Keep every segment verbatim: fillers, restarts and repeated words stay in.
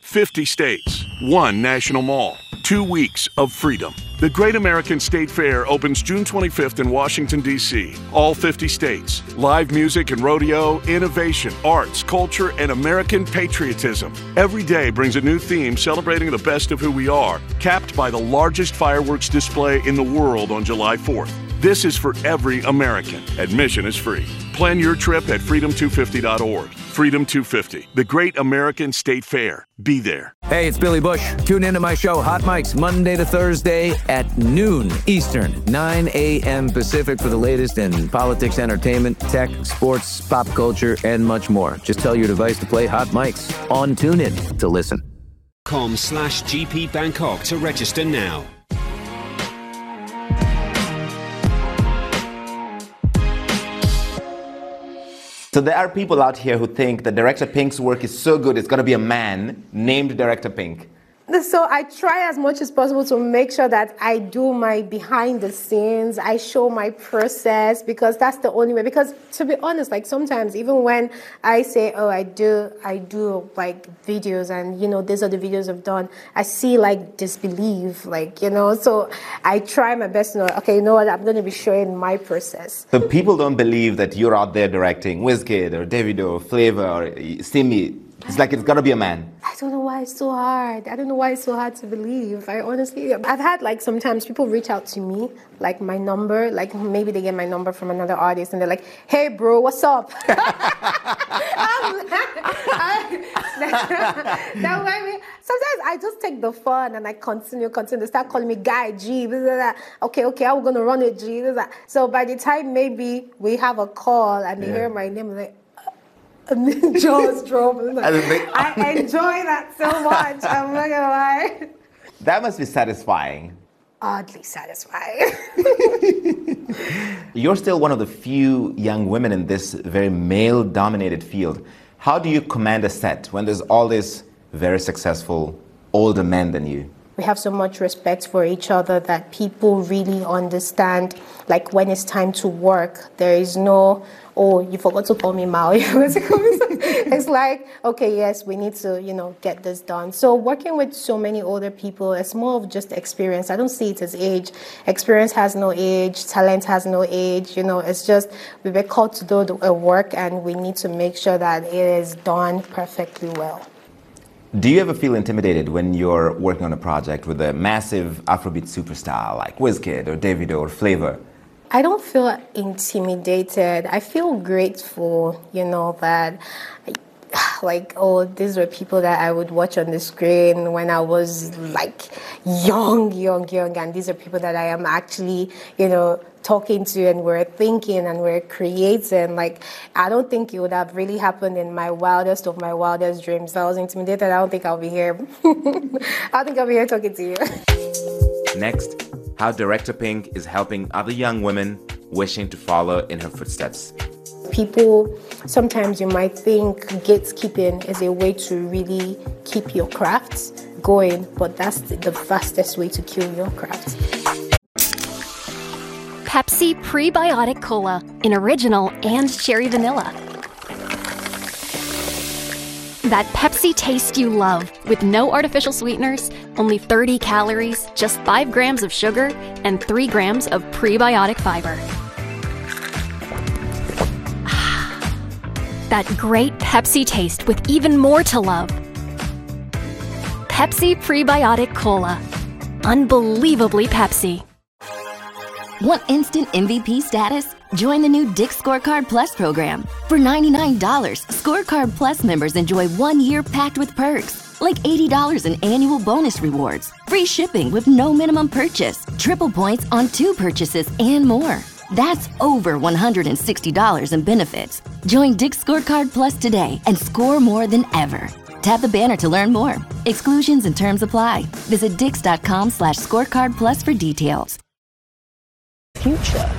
fifty states, one national mall, two weeks of freedom. The Great American State Fair opens June twenty-fifth in Washington, D C All fifty states. Live music and rodeo, innovation, arts, culture, and American patriotism. Every day brings a new theme celebrating the best of who we are, capped by the largest fireworks display in the world on July fourth. This is for every American. Admission is free. Plan your trip at freedom two fifty dot org. Freedom two fifty, the Great American State Fair. Be there. Hey, it's Billy Bush. Tune into my show, Hot Mics, Monday to Thursday at noon Eastern, nine a.m. Pacific for the latest in politics, entertainment, tech, sports, pop culture, and much more. Just tell your device to play Hot Mics on TuneIn to listen. Com slash GP Bangkok to register now. So there are people out here who think that Director Pink's work is so good, it's going to be a man named Director Pink. So I try as much as possible to make sure that I do my behind the scenes, I show my process, because that's the only way. Because to be honest, like sometimes even when I say, oh, I do, I do like videos and, you know, these are the videos I've done, I see like disbelief, like, you know, so I try my best to know, okay, you know what, I'm going to be showing my process. So people don't believe that you're out there directing Wizkid or Davido or Flavor or Simi. It's like it's gotta be a man. I don't know why it's so hard. I don't know why it's so hard to believe. I honestly, I've had like sometimes people reach out to me, like my number, like maybe they get my number from another artist and they're like, hey bro, what's up? I'm like, I, that way, sometimes I just take the fun and I continue, continue. They start calling me Guy, G, blah, blah, blah. okay, okay, I'm gonna run it, G. Blah, blah. So by the time maybe we have a call and they yeah. hear my name, like, jaws drop. I enjoy that so much. I'm not gonna lie. That must be satisfying. Oddly satisfying. You're still one of the few young women in this very male-dominated field. How do you command a set when there's all these very successful older men than you? We have so much respect for each other that people really understand, like when it's time to work, there is no, oh, you forgot to call me Mao. It's like, okay, yes, we need to, you know, get this done. So working with so many older people, it's more of just experience. I don't see it as age. Experience has no age. Talent has no age. You know, it's just we were called to do a work and we need to make sure that it is done perfectly well. Do you ever feel intimidated when you're working on a project with a massive Afrobeat superstar like Wizkid or Davido or Flavor? I don't feel intimidated. I feel grateful, you know, that like, oh, these were people that I would watch on the screen when I was like young, young, young. And these are people that I am actually, you know, talking to and we're thinking and we're creating. Like, I don't think it would have really happened in my wildest of my wildest dreams. I was intimidated. I don't think I'll be here. I don't think I'll be here talking to you. Next, how Director Pink is helping other young women wishing to follow in her footsteps. People, sometimes you might think gatekeeping is a way to really keep your craft going, but that's the fastest way to kill your craft. Pepsi Prebiotic Cola in original and cherry vanilla. That Pepsi taste you love, with no artificial sweeteners, only thirty calories, just five grams of sugar, and three grams of prebiotic fiber. That great Pepsi taste with even more to love. Pepsi Prebiotic Cola. Unbelievably Pepsi. Want instant M V P status? Join the new Dick's Scorecard Plus program. For ninety-nine dollars, Scorecard Plus members enjoy one year packed with perks, like eighty dollars in annual bonus rewards, free shipping with no minimum purchase, triple points on two purchases, and more. That's over one hundred sixty dollars in benefits. Join Dick's Scorecard Plus today and score more than ever. Tap the banner to learn more. Exclusions and terms apply. Visit dix.com slash scorecard plus for details. Future.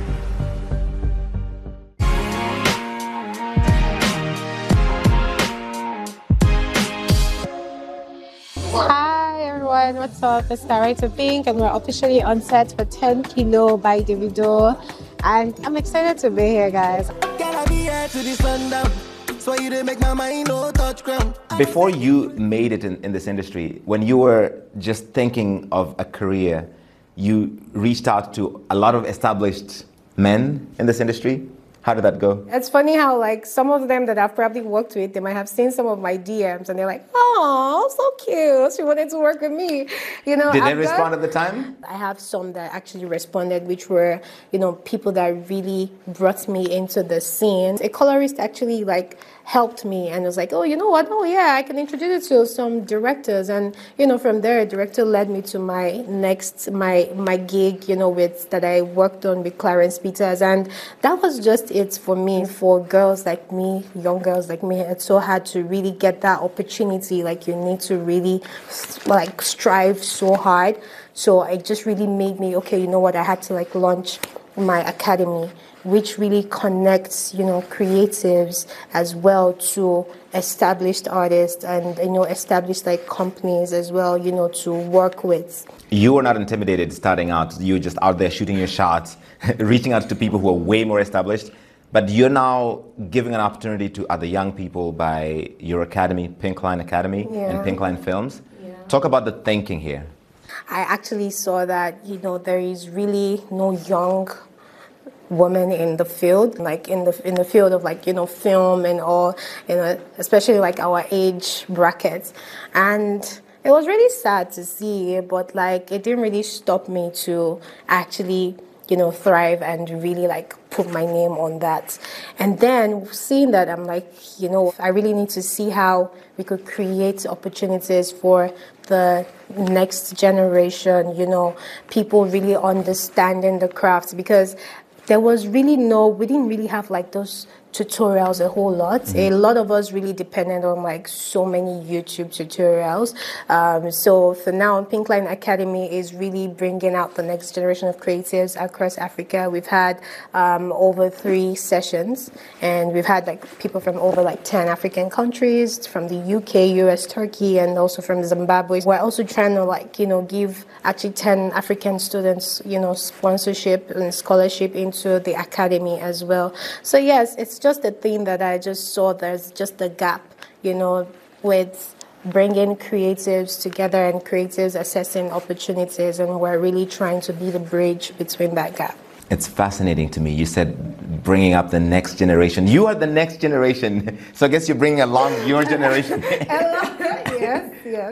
Hi everyone, what's up? It's Director Pink and we're officially on set for ten kilo by Davido. And I'm excited to be here, guys. That's why you didn't make my mind no touch ground. Before you made it in, in this industry, when you were just thinking of a career, you reached out to a lot of established men in this industry. How did that go? It's funny how, like, some of them that I've probably worked with, they might have seen some of my D Ms and they're like, oh, so cute. She wanted to work with me. You know, Did they I've respond got, at the time? I have some that actually responded, which were, you know, people that really brought me into the scene. A colorist actually, like, helped me and was like, oh, you know what? Oh, yeah, I can introduce you to some directors. And, you know, from there, a director led me to my next, my my gig, you know, with that I worked on with Clarence Peters. And that was just it for me. For girls like me, young girls like me, it's so hard to really get that opportunity. Like, you need to really, like, strive so hard. So it just really made me, okay, you know what? I had to, like, launch my academy, which really connects, you know, creatives as well to established artists and, you know, established, like, companies as well, you know, to work with. You were not intimidated starting out. You were just out there shooting your shots, reaching out to people who are way more established. But you're now giving an opportunity to other young people by your academy, Pink Line Academy, Yeah. and Pink Line Films. Yeah. Talk about the thinking here. I actually saw that, you know, there is really no young women in the field, like in the in the field of, like, you know, film and all, you know, especially like our age brackets. And it was really sad to see, but, like, it didn't really stop me to actually, you know, thrive and really, like, put my name on that. And then seeing that, I'm like, you know, I really need to see how we could create opportunities for the next generation, you know, people really understanding the craft, because there was really no, we didn't really have, like, those tutorials a whole lot. Mm-hmm. A lot of us really depended on, like, so many YouTube tutorials. Um, so for now, Pink Line Academy is really bringing out the next generation of creatives across Africa. We've had um, over three sessions, and we've had, like, people from over, like, ten African countries, from the U K, U S, Turkey, and also from Zimbabwe. We're also trying to, like, you know, give actually ten African students, you know, sponsorship and scholarship into the academy as well. So yes, it's just a thing that I just saw there's just a gap, you know, with bringing creatives together and creatives assessing opportunities, and we're really trying to be the bridge between that gap. It's fascinating to me. You said bringing up the next generation. You are the next generation, so I guess you're bringing along your generation. Yes, yes.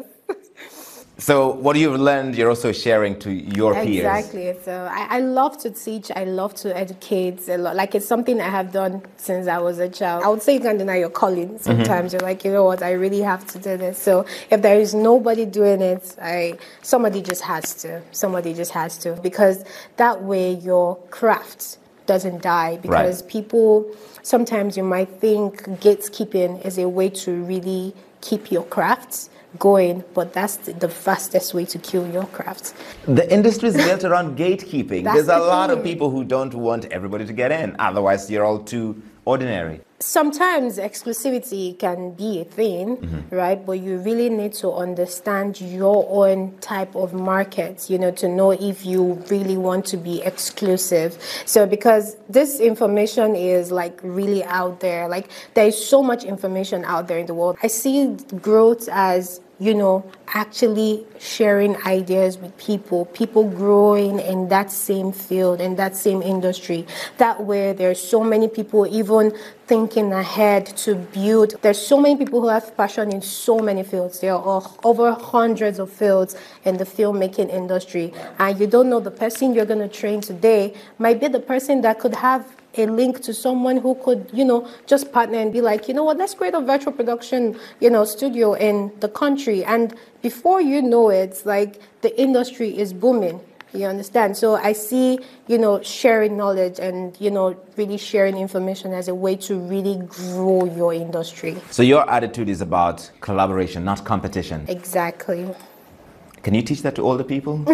So what you've learned, you're also sharing to your peers. Exactly. So I, I love to teach. I love to educate a lot. Like, it's something I have done since I was a child. I would say you can't deny your calling. Sometimes mm-hmm. you're like, you know what, I really have to do this. So if there is nobody doing it, I somebody just has to. Somebody just has to. Because that way your craft doesn't die. Because right. people, sometimes you might think gatekeeping is a way to really keep your crafts going, but that's the fastest way to kill your craft. The industry is built around gatekeeping. There's a lot of people who don't want everybody to get in. Otherwise, you're all too ordinary. Sometimes exclusivity can be a thing, mm-hmm. right? But you really need to understand your own type of market, you know, to know if you really want to be exclusive. So because this information is, like, really out there, like, there is so much information out there in the world. I see growth as, you know, actually sharing ideas with people, people growing in that same field, in that same industry. That way, there's so many people even thinking ahead to build. There's so many people who have passion in so many fields. There are over hundreds of fields in the filmmaking industry. And you don't know the person you're going to train today might be the person that could have a link to someone who could, you know, just partner and be like, you know what, let's create a virtual production, you know, studio in the country. And before you know it, like, the industry is booming. You understand? So I see, you know, sharing knowledge and, you know, really sharing information as a way to really grow your industry. So your attitude is about collaboration, not competition. Exactly. Can you teach that to older people?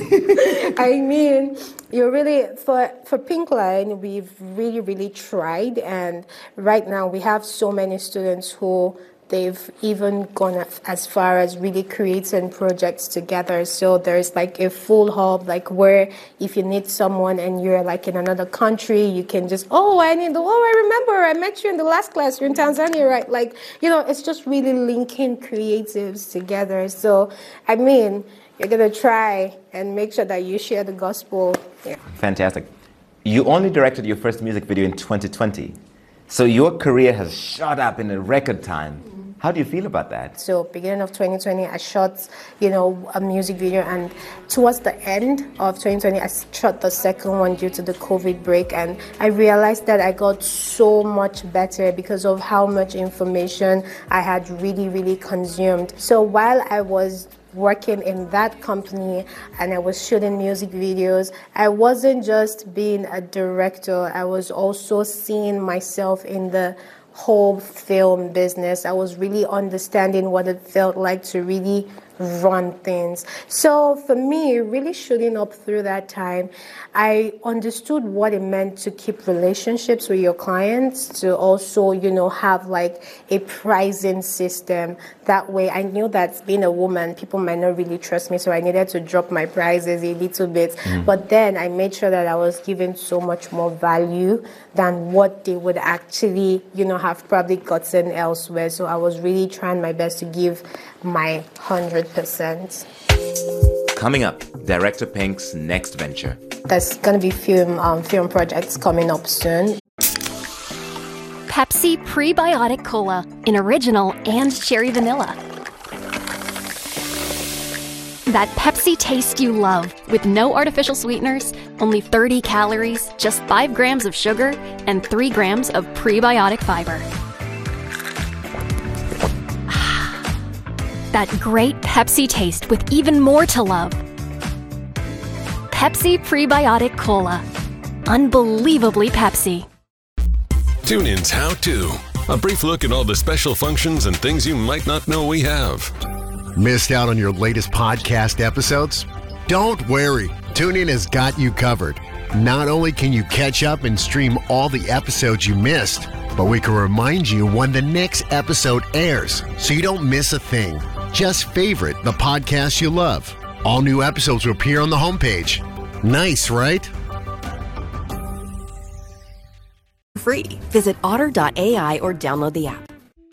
I mean, you really, for, for Pink Line, we've really, really tried. And right now we have so many students who they've even gone as far as really creating projects together. So there's like a full hub, like where if you need someone and you're like in another country, you can just, oh, I need, oh, I remember, I met you in the last class, you're in Tanzania, right? Like, you know, it's just really linking creatives together. So, I mean, you're going to try and make sure that you share the gospel. Yeah. Fantastic. You only directed your first music video in twenty twenty. So your career has shot up in a record time. Mm-hmm. How do you feel about that? So beginning of twenty twenty, I shot, you know, a music video, and towards the end of twenty twenty, I shot the second one due to the COVID break, and I realized that I got so much better because of how much information I had really, really consumed. So while I was working in that company and I was shooting music videos, I wasn't just being a director, I was also seeing myself in the whole film business. I was really understanding what it felt like to really run things. So for me, really shooting up through that time, I understood what it meant to keep relationships with your clients, to also, you know, have like a pricing system. That way I knew that being a woman, people might not really trust me, so I needed to drop my prices a little bit. Mm. But then I made sure that I was giving so much more value than what they would actually, you know, have probably gotten elsewhere. So I was really trying my best to give my one hundred percent. Coming up, Director Pink's next venture. There's going to be film um, film projects coming up soon. Pepsi Prebiotic Cola in original and cherry vanilla. That Pepsi taste you love with no artificial sweeteners, only thirty calories, just five grams of sugar, and three grams of prebiotic fiber. That great Pepsi taste with even more to love. Pepsi Prebiotic Cola. Unbelievably Pepsi. TuneIn's How To. A brief look at all the special functions and things you might not know we have. Missed out on your latest podcast episodes? Don't worry. TuneIn has got you covered. Not only can you catch up and stream all the episodes you missed, but we can remind you when the next episode airs so you don't miss a thing. Just favorite the podcast you love. All new episodes will appear on the homepage. Nice, right? Free. Visit otter dot A I or download the app.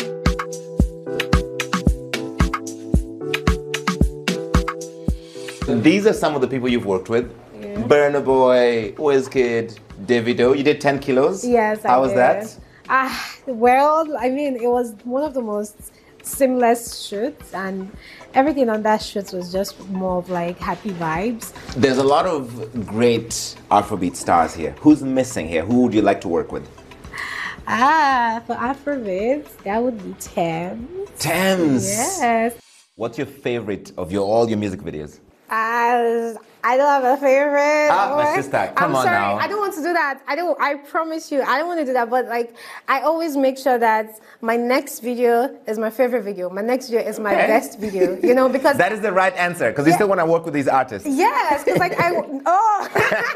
These are some of the people you've worked with. Yeah. Burna Boy, Wizkid, Davido. You did ten kilos? Yes, I How was did. that? Ah, well, I mean, it was one of the most seamless shoots, and everything on that shoot was just more of like happy vibes. There's a lot of great Afrobeat stars here. Who's missing here? Who would you like to work with? Ah, for Afrobeat, that would be Tems. Tems? Yes. What's your favorite of your all your music videos? Uh, I don't have a favorite. Ah, my sister, come I'm on sorry, now. I don't want to do that. I don't. I promise you, I don't want to do that. But like, I always make sure that my next video is my favorite video. My next video is my okay. best video. You know, because that is the right answer. Because yeah. you still want to work with these artists. Yes, because like I oh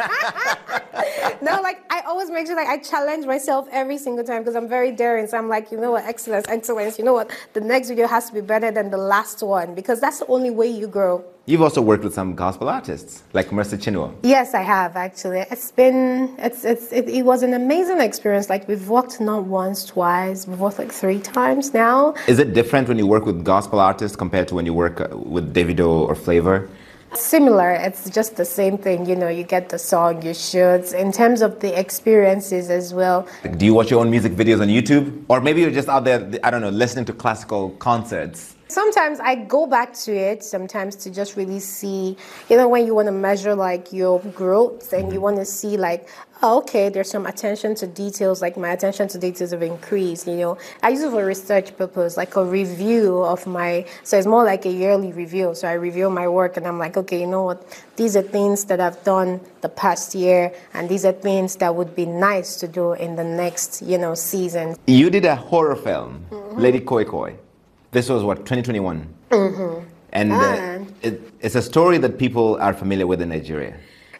no, like I always make sure like I challenge myself every single time because I'm very daring. So I'm like, you know what, excellence, excellence. You know what, the next video has to be better than the last one because that's the only way you grow. You've also worked with some gospel artists, like Mercy Chinua. Yes, I have actually. It's been, it's, it's, it, it was an amazing experience. Like we've worked not once, twice, we've worked like three times now. Is it different when you work with gospel artists compared to when you work with Davido or Flavor? Similar, it's just the same thing. You know, you get the song, you shoot. In terms of the experiences as well. Do you watch your own music videos on YouTube? Or maybe you're just out there, I don't know, listening to classical concerts? Sometimes I go back to it, sometimes to just really see, you know, when you want to measure like your growth and you want to see like, oh, okay, there's some attention to details, like my attention to details have increased, you know. I use it for research purpose, like a review of my, so it's more like a yearly review. So I review my work and I'm like, okay, you know what, these are things that I've done the past year and these are things that would be nice to do in the next, you know, season. You did a horror film, mm-hmm. Lady Koi Koi. This was what, twenty twenty-one? Mm-hmm. And uh, it, it's a story that people are familiar with in Nigeria.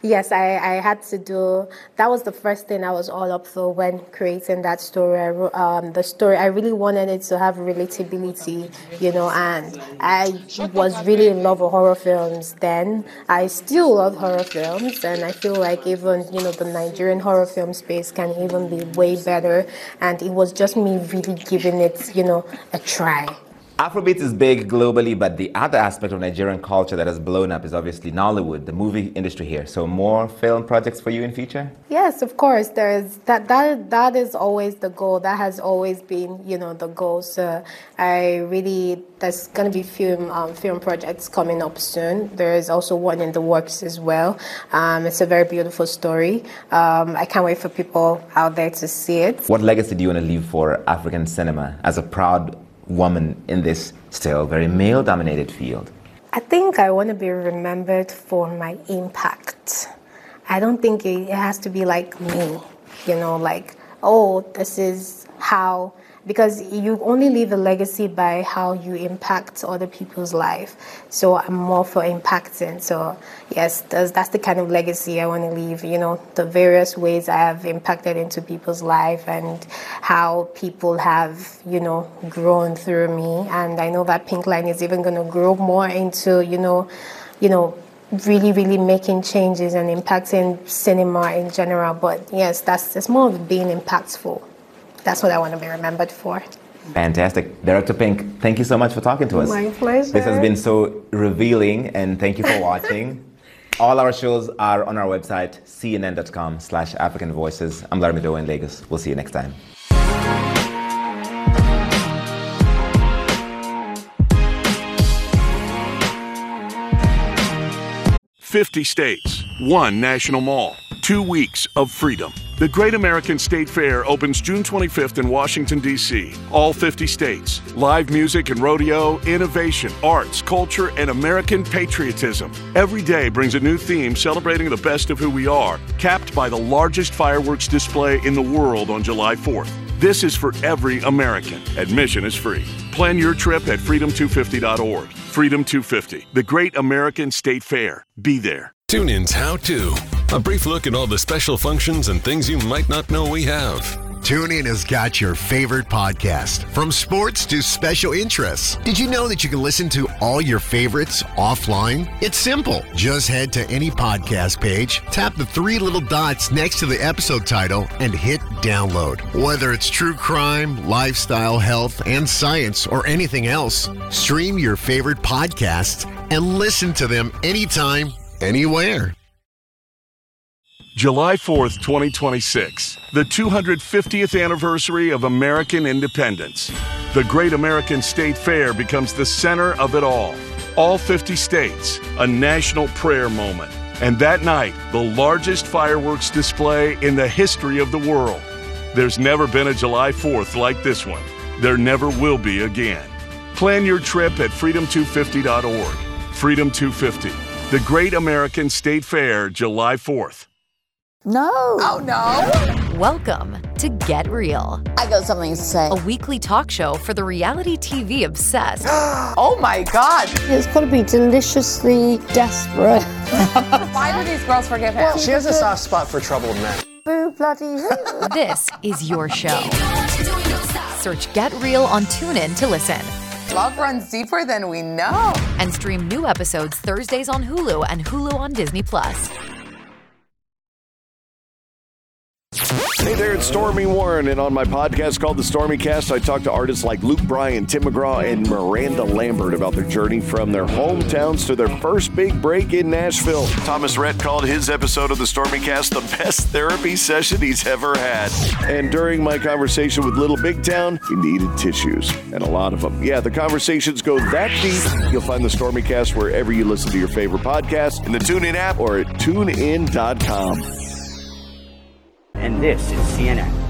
Yes, I, I had to do, that was the first thing I was all up for when creating that story. I wrote, um, the story, I really wanted it to have relatability, you know, and I was really in love with horror films then. I still love horror films, and I feel like even, you know, the Nigerian horror film space can even be way better, and it was just me really giving it, you know, a try. Afrobeat is big globally, but the other aspect of Nigerian culture that has blown up is obviously Nollywood, the movie industry here. So more film projects for you in future? Yes, of course. There's that that that is always the goal. That has always been, you know, the goal. So I really, there's going to be film um, film projects coming up soon. There is also one in the works as well. Um, it's a very beautiful story. Um, I can't wait for people out there to see it. What legacy do you want to leave for African cinema as a proud woman in this still very male-dominated field? I think I want to be remembered for my impact. I don't think it has to be like me, you know, like, oh, this is how, because you only leave a legacy by how you impact other people's life. So I'm more for impacting. So yes, that's, that's the kind of legacy I want to leave, you know, the various ways I have impacted into people's life and how people have, you know, grown through me. And I know that Pink Line is even going to grow more into, you know, you know, really, really making changes and impacting cinema in general. But yes, that's it's more of being impactful. That's what I want to be remembered for. Fantastic. Director Pink, thank you so much for talking to us. My pleasure. This has been so revealing, and thank you for watching. All our shows are on our website, c n n dot com slash African Voices. I'm Larry Medowa in Lagos. We'll see you next time. fifty states, one national mall, two weeks of freedom. The Great American State Fair opens June twenty-fifth in Washington, D C All fifty states. Live music and rodeo, innovation, arts, culture, and American patriotism. Every day brings a new theme celebrating the best of who we are, capped by the largest fireworks display in the world on July fourth. This is for every American. Admission is free. Plan your trip at freedom two fifty dot org. Freedom two fifty, the Great American State Fair. Be there. TuneIn's How To. A brief look at all the special functions and things you might not know we have. TuneIn has got your favorite podcast, from sports to special interests. Did you know that you can listen to all your favorites offline? It's simple. Just head to any podcast page, tap the three little dots next to the episode title, and hit download. Whether it's true crime, lifestyle, health, and science, or anything else, stream your favorite podcasts and listen to them anytime, anywhere. July fourth, twenty twenty-six, the two hundred fiftieth anniversary of American independence. The Great American State Fair becomes the center of it all. All fifty states, a national prayer moment. And that night, the largest fireworks display in the history of the world. There's never been a July fourth like this one. There never will be again. Plan your trip at freedom two fifty dot org. Freedom two fifty, the Great American State Fair, July fourth. No. Oh, no. Welcome to Get Real. I got something to say. A weekly talk show for the reality T V obsessed. Oh, my God. It's got to be deliciously desperate. Why do these girls forgive him? Well, she has a soft spot for troubled men. Boo bloody who. This is your show. Search Get Real on TuneIn to listen. Love runs deeper than we know. And stream new episodes Thursdays on Hulu and Hulu on Disney Plus. Hey there, it's Stormy Warren, and on my podcast called The Stormy Cast, I talk to artists like Luke Bryan, Tim McGraw, and Miranda Lambert about their journey from their hometowns to their first big break in Nashville. Thomas Rhett called his episode of The Stormy Cast the best therapy session he's ever had. And during my conversation with Little Big Town, he needed tissues, and a lot of them. Yeah, the conversations go that deep. You'll find The Stormy Cast wherever you listen to your favorite podcast, in the TuneIn app or at tune in dot com. And this is C N N.